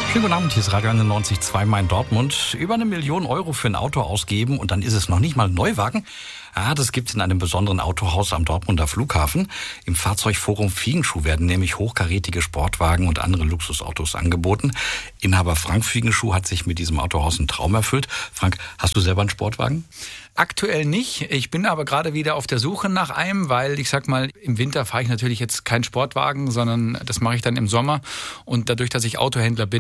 Schönen guten Abend, hier ist Radio 91.2 Main Dortmund. Über 1 Million Euro für ein Auto ausgeben und dann ist es noch nicht mal ein Neuwagen. Das gibt's in einem besonderen Autohaus am Dortmunder Flughafen. Im Fahrzeugforum Fiegenschuh werden nämlich hochkarätige Sportwagen und andere Luxusautos angeboten. Inhaber Frank Fiegenschuh hat sich mit diesem Autohaus einen Traum erfüllt. Frank, hast du selber einen Sportwagen? Aktuell nicht. Ich bin aber gerade wieder auf der Suche nach einem, weil ich sag mal, im Winter fahre ich natürlich jetzt keinen Sportwagen, sondern das mache ich dann im Sommer. Und dadurch, dass ich Autohändler bin,